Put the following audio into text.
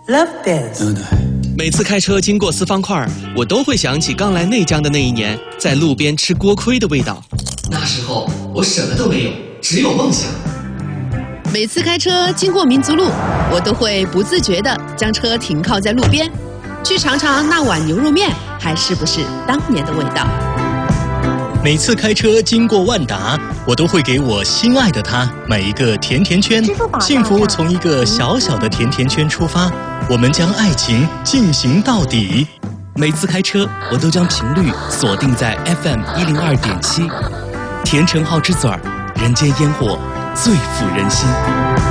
Love Dance。 每次开车经过四方块，我都会想起刚来内江的那一年，在路边吃锅盔的味道。那时候我什么都没有，只有梦想。 每次开车经过民族路，我都会不自觉地将车停靠在路边，去尝尝那碗牛肉面还是不是当年的味道。 每次开车经过万达，我都会给我心爱的他买一个甜甜圈。幸福从一个小小的甜甜圈出发，我们将爱情进行到底。 每次开车，我都将频率锁定在 FM 102.7，甜橙好之嘴儿，人间烟火最抚人心。